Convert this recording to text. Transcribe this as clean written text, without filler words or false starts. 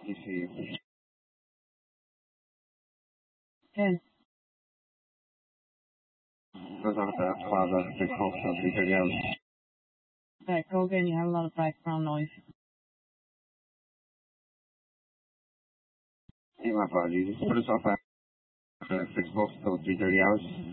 Sì, sì. Yes. Cosa per strada che cosa di italiano? Right, go again. You have a lot of background noise. Sì, ma parli, cosa per Facebook di italiano?